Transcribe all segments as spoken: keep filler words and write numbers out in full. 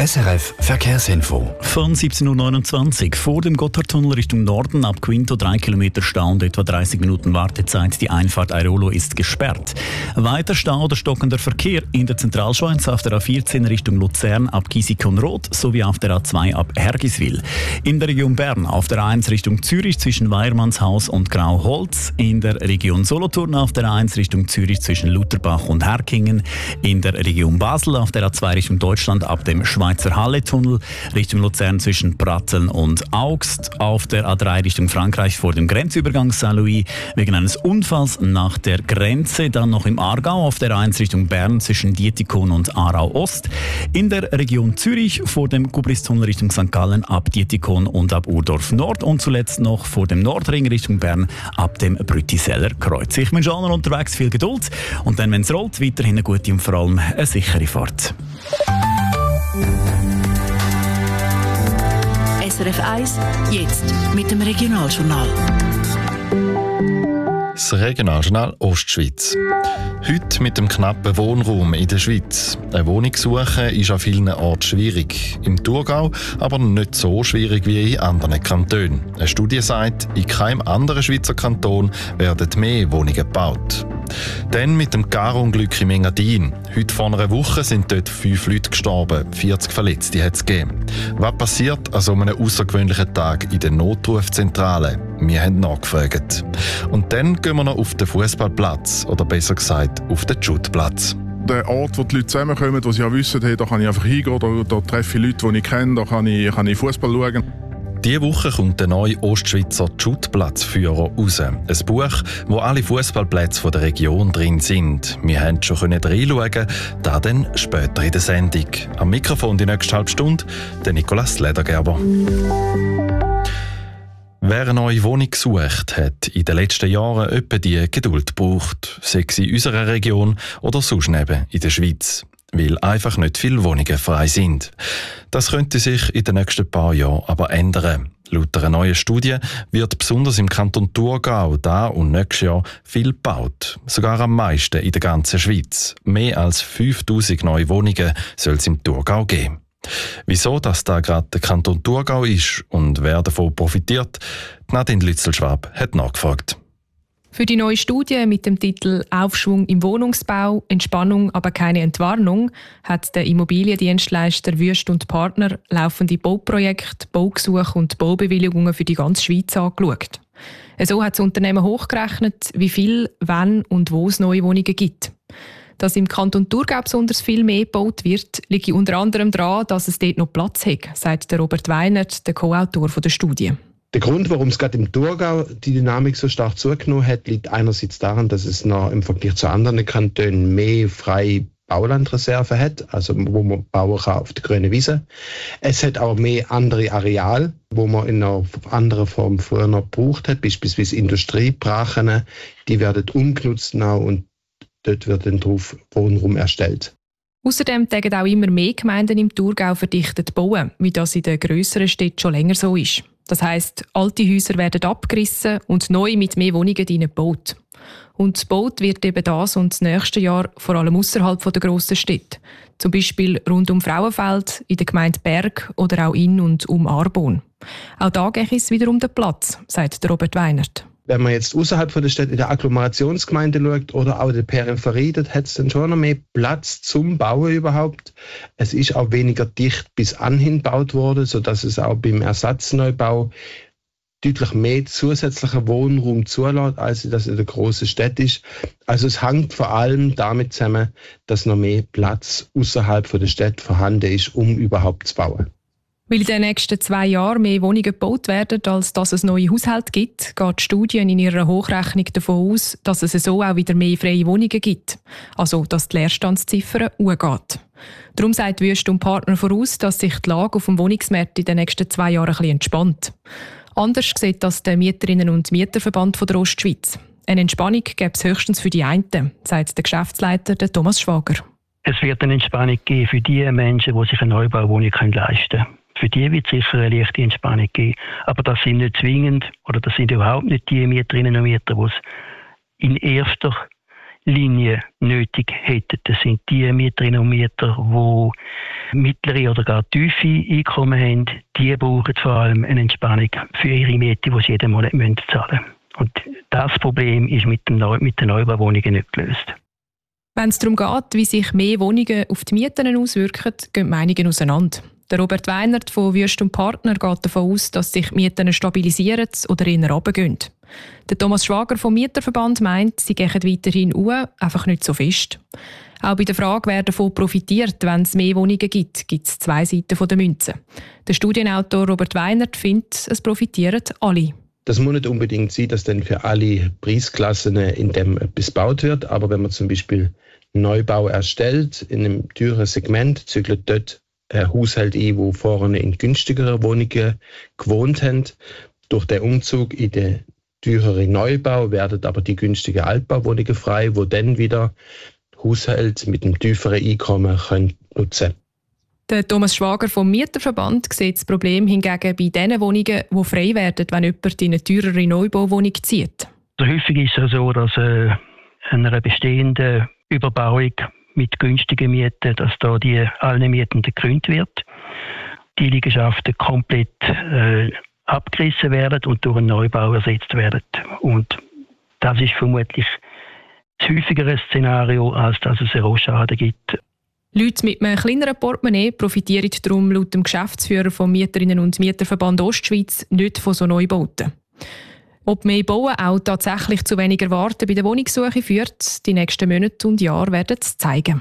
S R F Verkehrsinfo. Von siebzehn Uhr neunundzwanzig vor dem Gotthardtunnel Richtung Norden ab Quinto drei Kilometer Stau und etwa dreißig Minuten Wartezeit. Die Einfahrt Airolo ist gesperrt. Weiter Stau oder stockender Verkehr in der Zentralschweiz auf der A vierzehn Richtung Luzern ab Gisikon-Rot sowie auf der A zwei ab Hergiswil. In der Region Bern auf der A eins Richtung Zürich zwischen Weiermannshaus und Grauholz. In der Region Solothurn auf der A eins Richtung Zürich zwischen Lutherbach und Herkingen. In der Region Basel auf der A zwei Richtung Deutschland ab dem Schweizer Halle-Tunnel, Richtung Luzern zwischen Pratteln und Augst, auf der A drei Richtung Frankreich vor dem Grenzübergang Saint-Louis wegen eines Unfalls nach der Grenze, dann noch im Aargau auf der A eins Richtung Bern zwischen Dietikon und Aarau-Ost, in der Region Zürich vor dem Gubristunnel Richtung Sankt Gallen ab Dietikon und ab Urdorf Nord und zuletzt noch vor dem Nordring Richtung Bern ab dem Brütiseller Kreuz. Ich wünsche allen unterwegs viel Geduld und dann, wenn es rollt, weiterhin eine gute und vor allem eine sichere Fahrt. S R F eins, jetzt mit dem Regionaljournal. Das Regionaljournal Ostschweiz. Heute mit dem knappen Wohnraum in der Schweiz. Eine Wohnungssuche ist an vielen Orten schwierig. Im Thurgau aber nicht so schwierig wie in anderen Kantonen. Eine Studie sagt, in keinem anderen Schweizer Kanton werden mehr Wohnungen gebaut. Dann mit dem Garunglück im Engadin. Heute vor einer Woche sind dort fünf Leute gestorben, vierzig Verletzte hat es gegeben. Was passiert an so einem außergewöhnlichen Tag in der Notrufzentrale? Wir haben nachgefragt. Und dann gehen wir noch auf den Fußballplatz, oder besser gesagt auf den Schuttplatz. Der Ort, wo die Leute zusammenkommen, wo sie ja wissen, hey, da kann ich einfach hingehen, da, da treffe ich Leute, die ich kenne, da kann ich, kann ich Fußball schauen. Diese Woche kommt der neue Ostschweizer Schuttplatzführer raus. Ein Buch, wo alle Fußballplätze der Region drin sind. Wir konnten schon reinschauen, das dann später in der Sendung. Am Mikrofon die nächste halbe Stunde, der Nicolas Ledergerber. Wer eine neue Wohnung sucht, hat in den letzten Jahren etwa die Geduld gebraucht, sei es in unserer Region oder sonst neben in der Schweiz, weil einfach nicht viele Wohnungen frei sind. Das könnte sich in den nächsten paar Jahren aber ändern. Laut einer neuen Studie wird besonders im Kanton Thurgau da und nächstes Jahr viel gebaut. Sogar am meisten in der ganzen Schweiz. Mehr als fünftausend neue Wohnungen soll es im Thurgau geben. Wieso das da gerade der Kanton Thurgau ist und wer davon profitiert, Nadine Lützelschwab hat nachgefragt. Für die neue Studie mit dem Titel «Aufschwung im Wohnungsbau, Entspannung, aber keine Entwarnung» hat der Immobiliendienstleister Wüest und Partner laufende Bauprojekte, Baugesuche und Baubewilligungen für die ganze Schweiz angeschaut. So hat das Unternehmen hochgerechnet, wie viel, wann und wo es neue Wohnungen gibt. Dass im Kanton Thurgau besonders viel mehr gebaut wird, liegt unter anderem daran, dass es dort noch Platz hat, sagt der Robert Weinert, der Co-Autor der Studie. Der Grund, warum es gerade im Thurgau die Dynamik so stark zugenommen hat, liegt einerseits daran, dass es noch im Vergleich zu anderen Kantonen mehr freie Baulandreserve hat, also wo man bauen kann auf der grünen Wiese. Es hat auch mehr andere Areale, wo man in einer anderen Form früher noch gebraucht hat, beispielsweise Industriebrachen, die werden umgenutzt now und dort wird dann drauf Wohnraum erstellt. Außerdem tagen auch immer mehr Gemeinden im Thurgau verdichtet bauen, wie das in den grösseren Städten schon länger so ist. Das heisst, alte Häuser werden abgerissen und neu mit mehr Wohnungen gebaut. Und gebaut wird eben das und das nächste Jahr vor allem ausserhalb der grossen Städte. Zum Beispiel rund um Frauenfeld, in der Gemeinde Berg oder auch in und um Arbon. Auch da geht es wieder um den Platz, sagt Robert Weinert. Wenn man jetzt außerhalb von der Stadt in der Agglomerationsgemeinde schaut oder auch in der Peripherie, dort hat es dann schon noch mehr Platz zum Bauen überhaupt. Es ist auch weniger dicht bis anhin gebaut worden, sodass es auch beim Ersatzneubau deutlich mehr zusätzlicher Wohnraum zulässt, als das in der grossen Stadt ist. Also es hängt vor allem damit zusammen, dass noch mehr Platz außerhalb von der Stadt vorhanden ist, um überhaupt zu bauen. Weil in den nächsten zwei Jahren mehr Wohnungen gebaut werden, als dass es neue Haushalte gibt, geht die Studie in ihrer Hochrechnung davon aus, dass es so auch wieder mehr freie Wohnungen gibt. Also, dass die Leerstandsziffer hochgeht. Darum sagt Wüest und Partner voraus, dass sich die Lage auf dem Wohnungsmarkt in den nächsten zwei Jahren ein bisschen entspannt. Anders sieht das der Mieterinnen- und Mieterverband der Ostschweiz. Eine Entspannung gäbe es höchstens für die einen, sagt der Geschäftsleiter der Thomas Schwager. Es wird eine Entspannung geben für die Menschen, die sich eine Neubauwohnung leisten können. Für die wird es sicher eine leichte Entspannung geben. Aber das sind nicht zwingend, oder das sind überhaupt nicht die Mieterinnen und Mieter, die es in erster Linie nötig hätten. Das sind die Mieterinnen und Mieter, die mittlere oder gar tiefe Einkommen haben, die brauchen vor allem eine Entspannung für ihre Miete, die sie jeden Monat zahlen müssen. Und das Problem ist mit, dem Neu- mit den Neubauwohnungen nicht gelöst. Wenn es darum geht, wie sich mehr Wohnungen auf die Mieten auswirken, gehen die Meinungen auseinander. Der Robert Weinert von Wüst und Partner geht davon aus, dass sich die Mieten stabilisieren oder eher runtergehen. Der Thomas Schwager vom Mieterverband meint, sie gehen weiterhin hoch, einfach nicht so fest. Auch bei der Frage, wer davon profitiert, wenn es mehr Wohnungen gibt, gibt es zwei Seiten der Münze. Der Studienautor Robert Weinert findet, es profitieren alle. Das muss nicht unbedingt sein, dass dann für alle Preisklassen in dem etwas gebaut wird, aber wenn man zum Beispiel Neubau erstellt in einem teuren Segment, zügelt dort ein Haushalt ein, wo vorne in günstigeren Wohnungen gewohnt haben. Durch den Umzug in den teureren Neubau werden aber die günstigen Altbauwohnungen frei, wo dann wieder Haushalte mit einem tieferen Einkommen können nutzen können. Der Thomas Schwager vom Mieterverband sieht das Problem hingegen bei den Wohnungen, die frei werden, wenn jemand in eine teurere Neubauwohnung zieht. Also häufig ist es so, dass äh, einer bestehenden Überbauung mit günstigen Mieten, dass da die allen Mietenden gekündigt wird, die Liegenschaften komplett äh, abgerissen werden und durch einen Neubau ersetzt werden. Und das ist vermutlich das häufigere Szenario, als dass es einen Rohschaden gibt. Leute mit einem kleineren Portemonnaie profitieren darum laut dem Geschäftsführer vom Mieterinnen- und Mieterverband Ostschweiz nicht von so Neubauten. Ob mehr Bauen auch tatsächlich zu weniger Warten bei der Wohnungssuche führt, die nächsten Monate und Jahre werden es zeigen.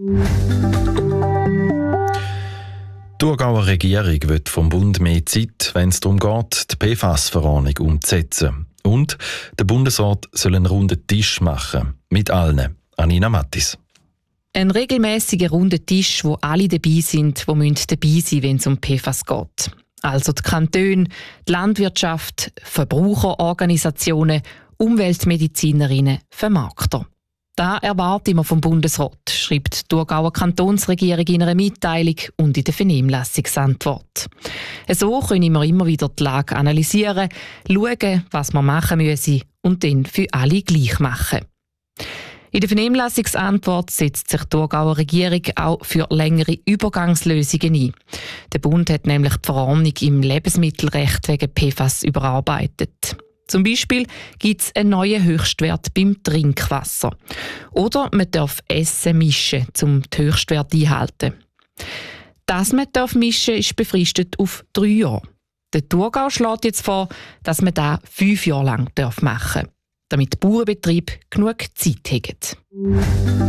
Die Thurgauer Regierung will vom Bund mehr Zeit, wenn es darum geht, die P F A S-Verordnung umzusetzen. Und der Bundesrat soll einen runden Tisch machen. Mit allen. Anina Mattis. Ein regelmäßiger runder Tisch, wo alle dabei sind, die müssen dabei sein, wenn es um P F A S geht. Also die Kantone, die Landwirtschaft, Verbraucherorganisationen, Umweltmedizinerinnen, Vermarkter. Das erwarten wir vom Bundesrat, schreibt die Thurgauer Kantonsregierung in einer Mitteilung und in der Vernehmlassungsantwort. So können wir immer wieder die Lage analysieren, schauen, was wir machen müssen und dann für alle gleich machen. In der Vernehmlassungsantwort setzt sich die Thurgauer Regierung auch für längere Übergangslösungen ein. Der Bund hat nämlich die Verordnung im Lebensmittelrecht wegen P F A S überarbeitet. Zum Beispiel gibt es einen neuen Höchstwert beim Trinkwasser. Oder man darf Essen mischen, um den Höchstwert einzuhalten. Dass man darf mischen ist befristet auf drei Jahre. Der Thurgau schlägt jetzt vor, dass man das fünf Jahre lang machen darf, damit die Bauernbetriebe genug Zeit haben.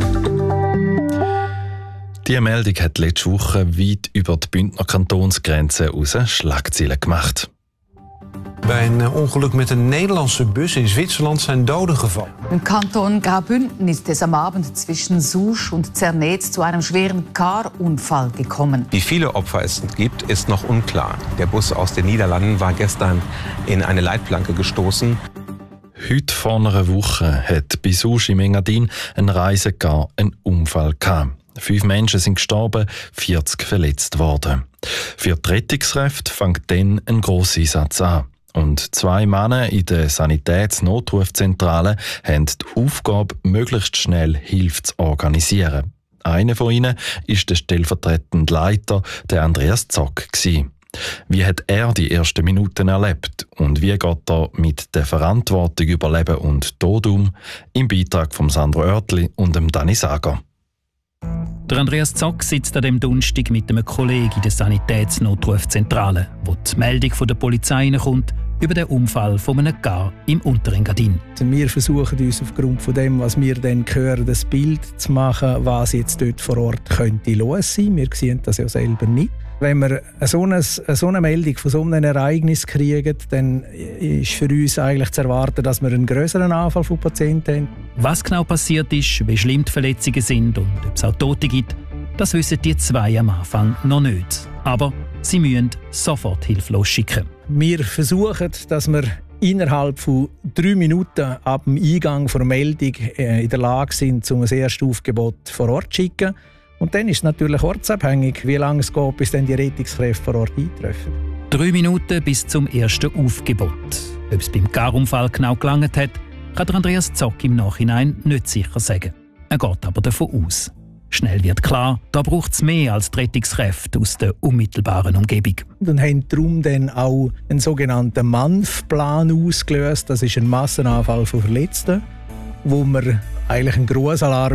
Diese Meldung hat letzte Woche weit über die Bündner Kantonsgrenze raus Schlagzeilen gemacht. Bij een ongeluk met een Nederlandse bus in Zwitserland zijn Doden gevallen. Im Kanton Graubünden ist es am Abend zwischen Susch und Zernez zu einem schweren Karunfall gekommen. Wie viele Opfer es gibt, ist noch unklar. Der Bus aus den Niederlanden war gestern in eine Leitplanke gestoßen. Heute vor einer Woche hat bei Susch im Engadin ein Reisegar einen Unfall gehabt. Fünf Menschen sind gestorben, vierzig verletzt worden. Für die Rettungskräfte fängt dann ein Grosseinsatz an. Und zwei Männer in der Sanitätsnotrufzentrale haben die Aufgabe, möglichst schnell Hilfe zu organisieren. Einer von ihnen ist der stellvertretende Leiter, der Andreas Zock, gewesen. Wie hat er die ersten Minuten erlebt und wie geht er mit der Verantwortung über Leben und Tod um? Im Beitrag von Sandro Oertli und dem Dani Sager. Der Andreas Zock sitzt an dem Donnerstag mit einem Kollegen in der Sanitätsnotrufzentrale, wo die Meldung von der Polizei kommt über den Unfall von einem Gar im Unterengadin. Wir versuchen uns aufgrund von dem, was wir dann hören, das Bild zu machen, was jetzt dort vor Ort könnte los sein. Wir sehen das ja selber nicht. Wenn wir so eine, so eine Meldung von so einem Ereignis kriegen, dann ist für uns eigentlich zu erwarten, dass wir einen grösseren Anfall von Patienten haben. Was genau passiert ist, wie schlimm die Verletzungen sind und ob es auch Tote gibt, das wissen die zwei am Anfang noch nicht. Aber sie müssen sofort Hilfe losschicken. Wir versuchen, dass wir innerhalb von drei Minuten ab dem Eingang der Meldung in der Lage sind, um ein erstes Aufgebot vor Ort zu schicken. Und dann ist es natürlich ortsabhängig, wie lange es geht, bis dann die Rettungskräfte vor Ort eintreffen. Drei Minuten bis zum ersten Aufgebot. Ob es beim Garunfall genau gelangt hat, kann Andreas Zock im Nachhinein nicht sicher sagen. Er geht aber davon aus. Schnell wird klar, da braucht es mehr als die Rettungskräfte aus der unmittelbaren Umgebung. Und haben darum dann auch einen sogenannten M A N F-Plan ausgelöst. Das ist ein Massenanfall von Verletzten, wo wir eigentlich einen Grossalarm